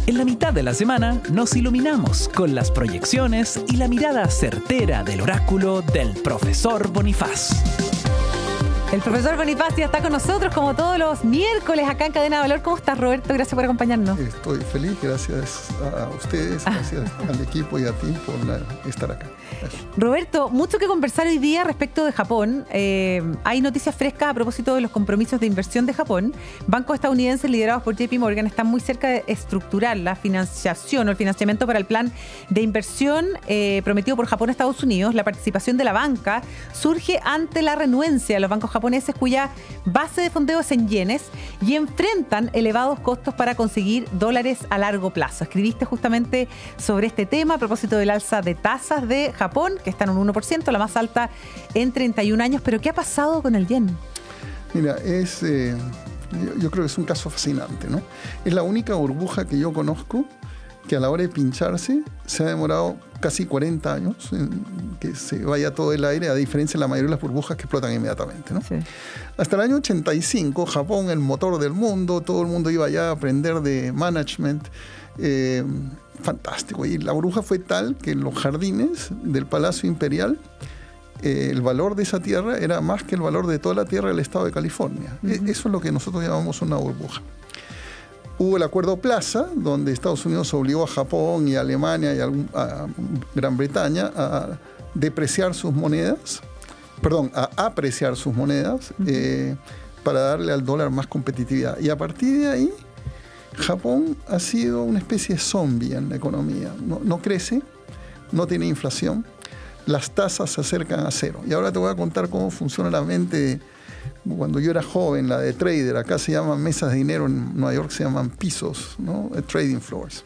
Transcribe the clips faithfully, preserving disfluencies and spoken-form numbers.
En la mitad de la semana nos iluminamos con las proyecciones y la mirada certera del oráculo del profesor Bonifaz. El profesor Bonifaz ya está con nosotros como todos los miércoles acá en Cadena de Valor. ¿Cómo estás, Roberto? Gracias por acompañarnos. Estoy feliz, gracias a ustedes, gracias ah. al equipo y a ti por la, estar acá. Gracias. Roberto, mucho que conversar hoy día respecto de Japón. Eh, hay noticias frescas a propósito de los compromisos de inversión de Japón. Bancos estadounidenses liderados por J P Morgan están muy cerca de estructurar la financiación o el financiamiento para el plan de inversión eh, prometido por Japón a Estados Unidos. La participación de la banca surge ante la renuencia de los bancos japoneses japoneses cuya base de fondeo es en yenes y enfrentan elevados costos para conseguir dólares a largo plazo. Escribiste justamente sobre este tema a propósito del alza de tasas de Japón, que está en un uno por ciento, la más alta en treinta y un años. ¿Pero qué ha pasado con el yen? Mira, es, eh, yo, yo creo que es un caso fascinante, ¿no? Es la única burbuja que yo conozco que a la hora de pincharse se ha demorado casi cuarenta años en que se vaya todo el aire, a diferencia de la mayoría de las burbujas que explotan inmediatamente, ¿no? Sí. Hasta el año ochenta y cinco, Japón, el motor del mundo, todo el mundo iba ya a aprender de management, eh, fantástico. Y la burbuja fue tal que en los jardines del Palacio Imperial, eh, el valor de esa tierra era más que el valor de toda la tierra del estado de California. Uh-huh. Eso es lo que nosotros llamamos una burbuja. Hubo el Acuerdo Plaza, donde Estados Unidos obligó a Japón y a Alemania y a, a Gran Bretaña a depreciar sus monedas, perdón, a apreciar sus monedas uh-huh. eh, para darle al dólar más competitividad. Y a partir de ahí, Japón ha sido una especie de zombie en la economía. No, no crece, no tiene inflación, las tasas se acercan a cero. Y ahora te voy a contar cómo funciona la mente. Cuando yo era joven, la de trader, acá se llaman mesas de dinero, en Nueva York se llaman pisos, ¿no? Trading floors.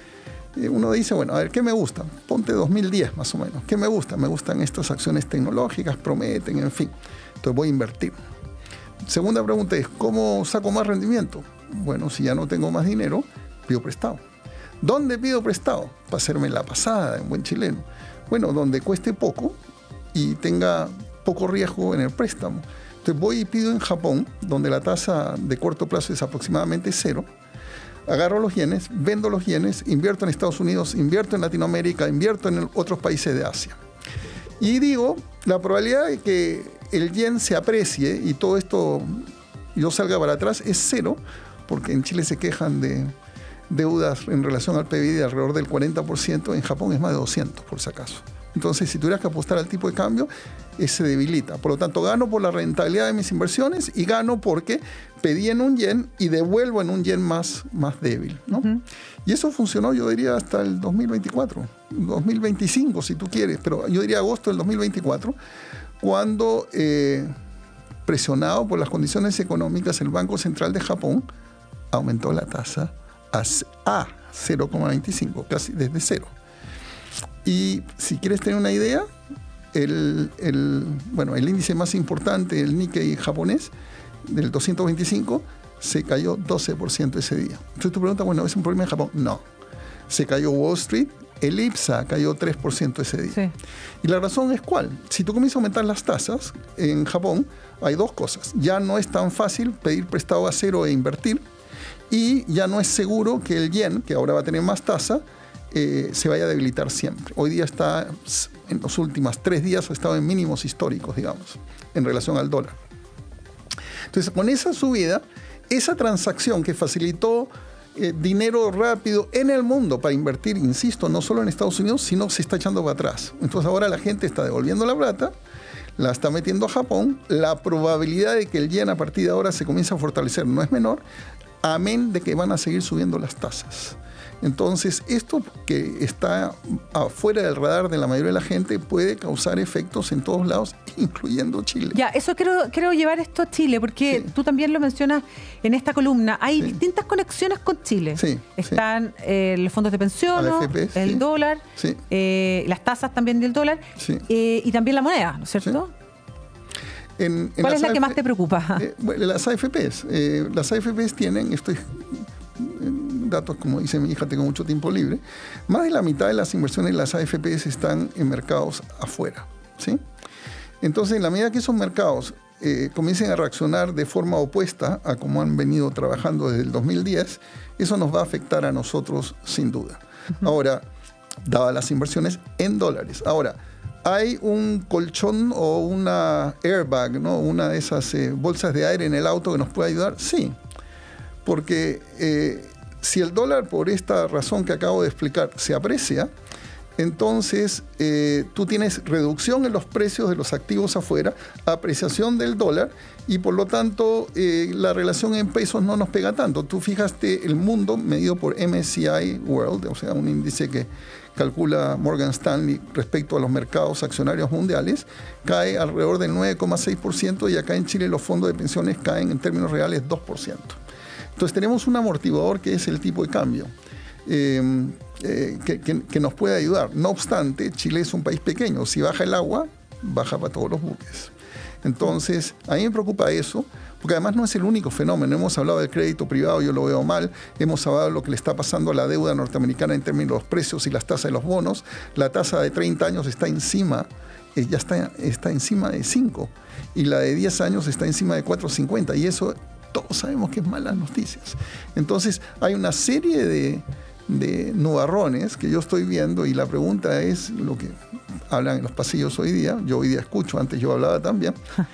Y uno dice, bueno, a ver, ¿qué me gusta? Ponte dos mil diez más o menos. ¿Qué me gusta? Me gustan estas acciones tecnológicas, prometen, en fin. Entonces voy a invertir. Segunda pregunta es, ¿cómo saco más rendimiento? Bueno, si ya no tengo más dinero, pido prestado. ¿Dónde pido prestado? Para hacerme la pasada, en buen chileno. Bueno, donde cueste poco y tenga poco riesgo en el préstamo. Entonces voy y pido en Japón, donde la tasa de corto plazo es aproximadamente cero, agarro los yenes, vendo los yenes, invierto en Estados Unidos, invierto en Latinoamérica, invierto en otros países de Asia. Y digo, la probabilidad de que el yen se aprecie y todo esto yo salga para atrás es cero, porque en Chile se quejan de deudas en relación al P I B de alrededor del cuarenta por ciento, en Japón es más de doscientos por si acaso. Entonces, si tuvieras que apostar al tipo de cambio, eh, se debilita. Por lo tanto, gano por la rentabilidad de mis inversiones y gano porque pedí en un yen y devuelvo en un yen más, más débil, ¿no? Uh-huh. Y eso funcionó, yo diría, hasta el dos mil veinticuatro, dos mil veinticinco, si tú quieres, pero yo diría agosto del dos mil veinticuatro, cuando, eh, presionado por las condiciones económicas, el Banco Central de Japón aumentó la tasa a cero coma veinticinco, casi desde cero. Y si quieres tener una idea, el, el, bueno, el índice más importante, el Nikkei japonés, del doscientos veinticinco, se cayó doce por ciento ese día. Entonces tú preguntas, bueno, ¿es un problema en Japón? No. Se cayó Wall Street, el I P S A cayó tres por ciento ese día. Sí. Y la razón es ¿cuál? Si tú comienzas a aumentar las tasas en Japón, hay dos cosas. Ya no es tan fácil pedir prestado a cero e invertir, y ya no es seguro que el yen, que ahora va a tener más tasa, Eh, se vaya a debilitar siempre. Hoy día está, en los últimos tres días, ha estado en mínimos históricos, digamos, en relación al dólar. Entonces, con esa subida, esa transacción que facilitó eh, dinero rápido en el mundo para invertir, insisto, no solo en Estados Unidos, sino se está echando para atrás. Entonces, ahora la gente está devolviendo la plata, la está metiendo a Japón, la probabilidad de que el yen a partir de ahora se comience a fortalecer no es menor, amén de que van a seguir subiendo las tasas. Entonces, esto que está afuera del radar de la mayoría de la gente puede causar efectos en todos lados, incluyendo Chile. Ya, eso quiero, quiero llevar esto a Chile, porque sí. Tú también lo mencionas en esta columna. Hay sí. distintas conexiones con Chile. Sí, Están sí. Eh, los fondos de pensión, A F P, el sí. dólar, sí. eh, las tasas también del dólar, sí. eh, y también la moneda, ¿no es cierto? Sí. En, en ¿Cuál es la A F P, que más te preocupa? Eh, bueno, las A F Pes. Eh, las A F Pes tienen, estoy... datos, como dice mi hija, tengo mucho tiempo libre, más de la mitad de las inversiones de las A F Pes están en mercados afuera, ¿sí? Entonces, en la medida que esos mercados eh, comiencen a reaccionar de forma opuesta a como han venido trabajando desde el dos mil diez, eso nos va a afectar a nosotros sin duda. Uh-huh. Ahora, dadas las inversiones en dólares. Ahora, ¿hay un colchón o una airbag, ¿no? Una de esas eh, bolsas de aire en el auto que nos puede ayudar? Sí, porque eh, si el dólar, por esta razón que acabo de explicar, se aprecia, entonces eh, tú tienes reducción en los precios de los activos afuera, apreciación del dólar, y por lo tanto eh, la relación en pesos no nos pega tanto. Tú fijaste el mundo medido por M S C I World, o sea, un índice que calcula Morgan Stanley respecto a los mercados accionarios mundiales, cae alrededor del nueve coma seis por ciento, y acá en Chile los fondos de pensiones caen en términos reales dos por ciento. Entonces tenemos un amortiguador que es el tipo de cambio. Eh, eh, que, que, que nos puede ayudar. No obstante, Chile es un país pequeño. Si baja el agua, baja para todos los buques. Entonces, a mí me preocupa eso, porque además no es el único fenómeno. Hemos hablado del crédito privado, yo lo veo mal. Hemos hablado de lo que le está pasando a la deuda norteamericana en términos de los precios y las tasas de los bonos. La tasa de treinta años está encima, eh, ya está, está encima de cinco, y la de diez años está encima de cuatro coma cincuenta, y eso todos sabemos que es malas noticias. Entonces, hay una serie de... de nubarrones que yo estoy viendo, y la pregunta es lo que hablan en los pasillos hoy día, yo hoy día escucho, antes yo hablaba también,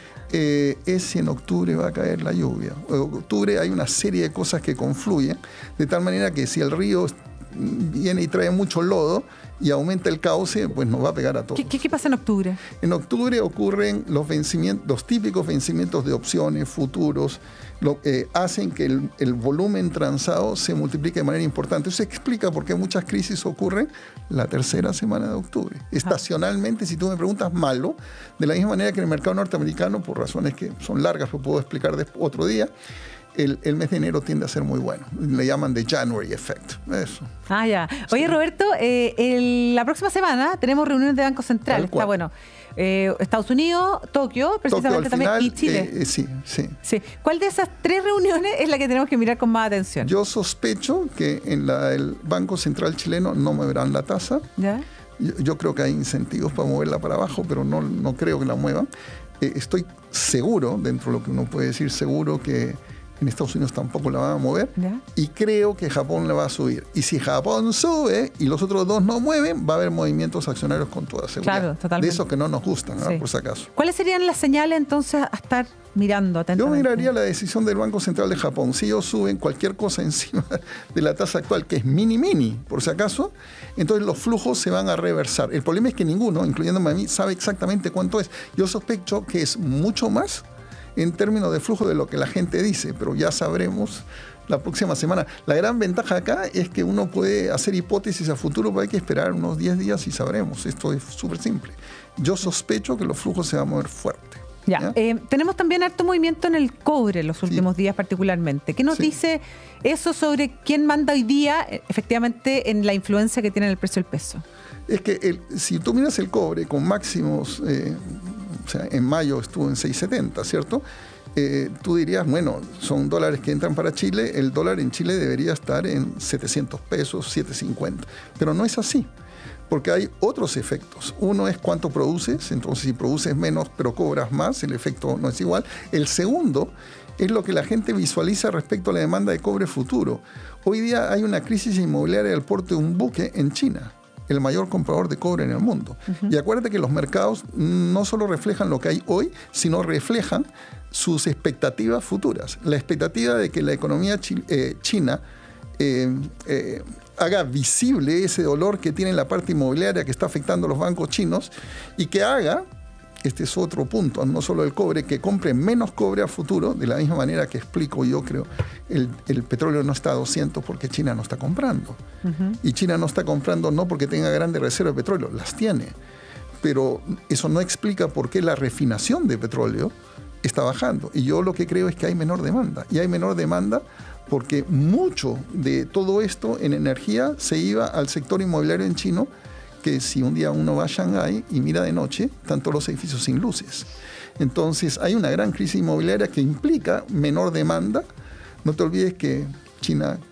eh, es si en octubre va a caer la lluvia. En octubre hay una serie de cosas que confluyen, de tal manera que si el río viene y trae mucho lodo y aumenta el cauce, pues nos va a pegar a todos. ¿Qué, qué, qué pasa en octubre? En octubre ocurren los vencimientos, los típicos vencimientos de opciones, futuros, lo, eh, hacen que el, el volumen transado se multiplique de manera importante. Eso explica por qué muchas crisis ocurren la tercera semana de octubre. Estacionalmente, si tú me preguntas, malo, de la misma manera que en el mercado norteamericano, por razones que son largas, lo puedo explicar otro día, El, el mes de enero tiende a ser muy bueno. Le llaman the January effect. Eso. Ah, ya. Oye, sí. Roberto, eh, el, la próxima semana tenemos reuniones de Banco Central. Está bueno. Eh, Estados Unidos, Tokio, precisamente Tokio, también, final, y Chile. Eh, eh, sí, sí, sí. ¿Cuál de esas tres reuniones es la que tenemos que mirar con más atención? Yo sospecho que en la, el Banco Central chileno no moverán la tasa. ¿Ya? Yo, yo creo que hay incentivos para moverla para abajo, pero no, no creo que la muevan. Eh, estoy seguro, dentro de lo que uno puede decir, seguro que en Estados Unidos tampoco la van a mover, ¿ya? Y creo que Japón la va a subir. Y si Japón sube y los otros dos no mueven, va a haber movimientos accionarios con toda seguridad. Claro, totalmente. De esos que no nos gustan, ¿no? Sí. Por si acaso. ¿Cuáles serían las señales entonces a estar mirando atentamente? Yo miraría la decisión del Banco Central de Japón. Si ellos suben cualquier cosa encima de la tasa actual, que es mini mini, por si acaso, entonces los flujos se van a reversar. El problema es que ninguno, incluyéndome a mí, sabe exactamente cuánto es. Yo sospecho que es mucho más en términos de flujo de lo que la gente dice, pero ya sabremos la próxima semana. La gran ventaja acá es que uno puede hacer hipótesis a futuro, pero hay que esperar unos diez días y sabremos. Esto es súper simple. Yo sospecho que los flujos se van a mover fuerte. Ya, ¿Ya? Eh, tenemos también harto movimiento en el cobre en los últimos sí. días particularmente. ¿Qué nos sí. dice eso sobre quién manda hoy día efectivamente en la influencia que tiene en el precio del peso? Es que el, si tú miras el cobre con máximos... Eh, o sea, en mayo estuvo en seis setenta, ¿cierto? Eh, tú dirías, bueno, son dólares que entran para Chile, el dólar en Chile debería estar en setecientos pesos, setecientos cincuenta. Pero no es así, porque hay otros efectos. Uno es cuánto produces, entonces si produces menos pero cobras más, el efecto no es igual. El segundo es lo que la gente visualiza respecto a la demanda de cobre futuro. Hoy día hay una crisis inmobiliaria del porte de un buque en China, el mayor comprador de cobre en el mundo. Uh-huh. Y acuérdate que los mercados no solo reflejan lo que hay hoy, sino reflejan sus expectativas futuras. La expectativa de que la economía chi- eh, china eh, eh, haga visible ese dolor que tiene la parte inmobiliaria que está afectando a los bancos chinos, y que haga, este es otro punto, no solo el cobre, que compre menos cobre a futuro, de la misma manera que explico yo creo, el, el petróleo no está a doscientos porque China no está comprando. Uh-huh. Y China no está comprando no porque tenga grandes reservas de petróleo, las tiene. Pero eso no explica por qué la refinación de petróleo está bajando. Y yo lo que creo es que hay menor demanda. Y hay menor demanda porque mucho de todo esto en energía se iba al sector inmobiliario en chino, que si un día uno va a Shanghái y mira de noche, están todos los edificios sin luces. Entonces hay una gran crisis inmobiliaria que implica menor demanda. No te olvides que China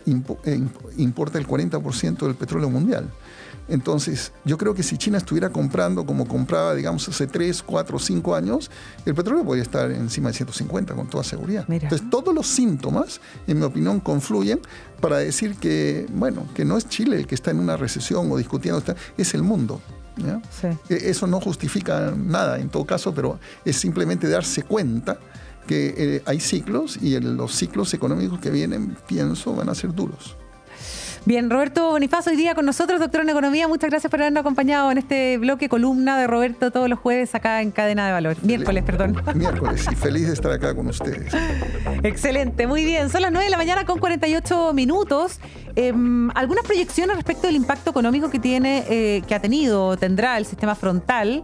impo, eh, importa el cuarenta por ciento del petróleo mundial. Entonces, yo creo que si China estuviera comprando como compraba, digamos, hace tres, cuatro, cinco años, el petróleo podría estar encima de ciento cincuenta con toda seguridad. Mira. Entonces, todos los síntomas, en mi opinión, confluyen para decir que, bueno, que no es Chile el que está en una recesión o discutiendo, es el mundo. ¿Ya? Sí. Eso no justifica nada, en todo caso, pero es simplemente darse cuenta que eh, hay ciclos y el, los ciclos económicos que vienen, pienso, van a ser duros. Bien, Roberto Bonifacio hoy día con nosotros, doctor en Economía. Muchas gracias por habernos acompañado en este bloque columna de Roberto todos los jueves acá en Cadena de Valor. Miércoles, perdón. Miércoles, y feliz de estar acá con ustedes. Excelente, muy bien. Son las nueve de la mañana con cuarenta y ocho minutos. Eh, algunas proyecciones respecto del impacto económico que tiene, eh, que ha tenido, tendrá el sistema frontal.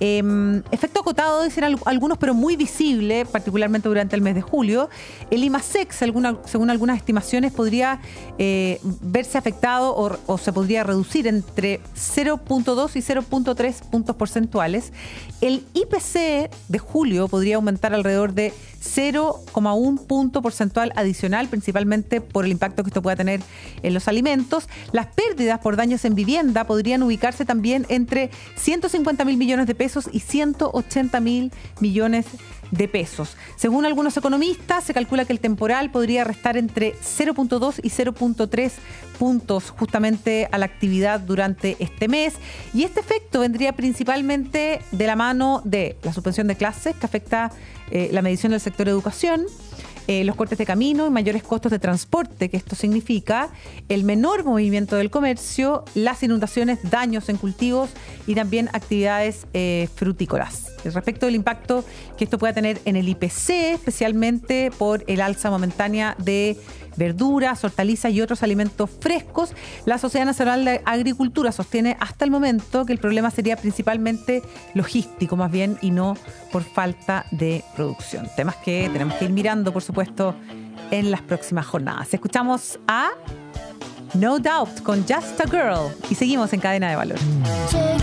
Eh, efecto acotado, dicen algunos, pero muy visible, particularmente durante el mes de julio. El IMASEX, alguna, según algunas estimaciones, podría eh, verse afectado o, o se podría reducir entre cero punto dos y cero punto tres puntos porcentuales. El I P C de julio podría aumentar alrededor de cero coma uno punto porcentual adicional, principalmente por el impacto que esto pueda tener en los alimentos. Las pérdidas por daños en vivienda podrían ubicarse también entre ciento cincuenta mil millones de pesos y ciento ochenta mil millones de pesos. Según algunos economistas, se calcula que el temporal podría restar entre cero punto dos y cero punto tres puntos justamente a la actividad durante este mes. Y este efecto vendría principalmente de la mano de la suspensión de clases, que afecta eh, la medición del sector educación, eh, los cortes de camino y mayores costos de transporte, que esto significa el menor movimiento del comercio, las inundaciones, daños en cultivos y también actividades eh, frutícolas. Respecto del impacto que esto pueda tener en el I P C, especialmente por el alza momentánea de verduras, hortalizas y otros alimentos frescos, la Sociedad Nacional de Agricultura sostiene hasta el momento que el problema sería principalmente logístico, más bien, y no por falta de producción. Temas que tenemos que ir mirando, por supuesto, en las próximas jornadas. Escuchamos a No Doubt con Just a Girl y seguimos en Cadena de Valor.